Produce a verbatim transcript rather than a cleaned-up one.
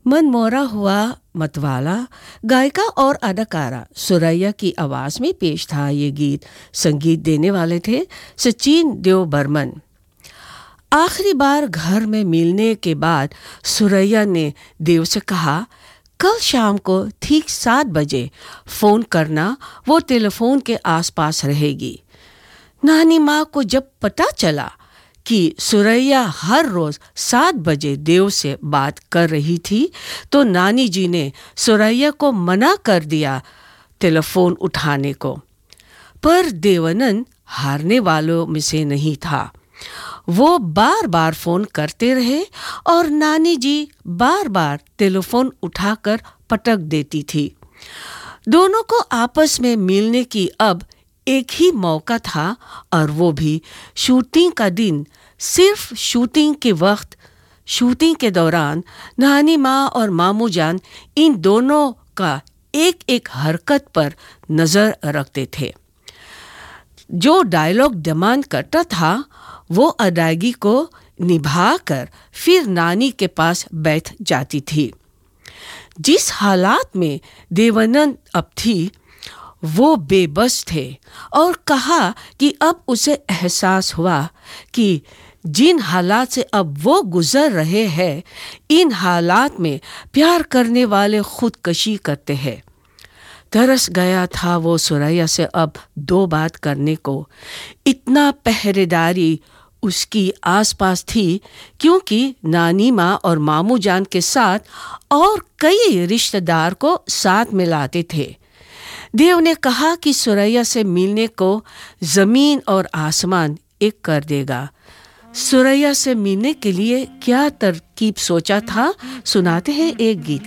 मनमोरा हुआ मतवाला गायिका और अदाकारा सुरैया की आवाज़ में पेश था ये गीत। संगीत देने वाले थे सचिन देव बर्मन। आखिरी बार घर में मिलने के बाद सुरैया ने देव से कहा, कल शाम को ठीक सात बजे फ़ोन करना, वो टेलीफोन के आसपास रहेगी। नानी माँ को जब पता चला कि सुरैया हर रोज़ सात बजे देव से बात कर रही थी तो नानी जी ने सुरैया को मना कर दिया टेलीफोन उठाने को। पर देवानंद हारने वालों में से नहीं था। वो बार बार फ़ोन करते रहे और नानी जी बार बार टेलीफोन उठाकर पटक देती थी। दोनों को आपस में मिलने की अब एक ही मौका था और वो भी शूटिंग का दिन। सिर्फ शूटिंग के वक्त, शूटिंग के दौरान नानी माँ और मामू जान इन दोनों का एक एक हरकत पर नज़र रखते थे। जो डायलॉग डिमांड करता था वो अदायगी को निभाकर फिर नानी के पास बैठ जाती थी। जिस हालात में देवानंद अब थी वो बेबस थे और कहा कि अब उसे एहसास हुआ कि जिन हालात से अब वो गुजर रहे हैं, इन हालात में प्यार करने वाले खुदकशी करते हैं। तरस गया था वो सुरैया से अब दो बात करने को। इतना पहरेदारी उसकी आसपास थी क्योंकि नानी माँ और मामू जान के साथ और कई रिश्तेदार को साथ मिलाते थे। देव ने कहा कि सुरैया से मिलने को ज़मीन और आसमान एक कर देगा। सुरैया से मिलने के लिए क्या तरकीब सोचा था, सुनाते हैं एक गीत।